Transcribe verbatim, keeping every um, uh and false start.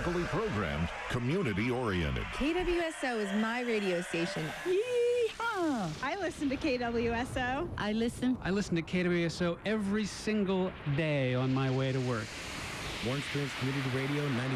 thoughtfully programmed, community-oriented. K W S O is my radio station. Yeehaw! I listen to K W S O. I listen. I listen to K W S O every single day on my way to work. Lawrence Springs Community Radio ninety.